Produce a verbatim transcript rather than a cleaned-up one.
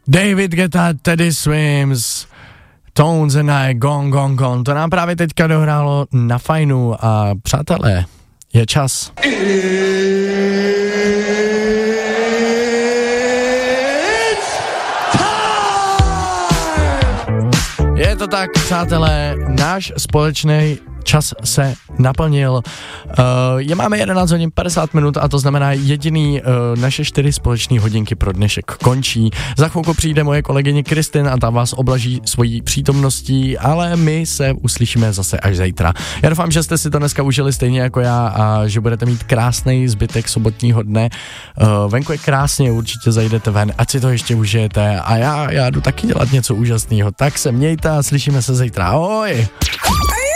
David Guetta, Teddy Swims, Tones and I, Gone, Gone, Gone. To nám právě teďka dohrálo na Fajnu a přátelé, je čas. Je to tak, přátelé, náš společný čas se naplnil. Uh, je máme jedenáct hodin padesát minut a to znamená jediný uh, naše čtyři společné hodinky pro dnešek končí. Za chvilku přijde moje kolegyně Kristin a ta vás oblaží svojí přítomností, ale my se uslyšíme zase až zítra. Já doufám, že jste si to dneska užili stejně jako já a že budete mít krásný zbytek sobotního dne. Uh, venku je krásně, určitě zajdete ven, ať si to ještě užijete a já, já jdu taky dělat něco úžasného. Tak se mějte a slyšíme se zítra. Ahoj!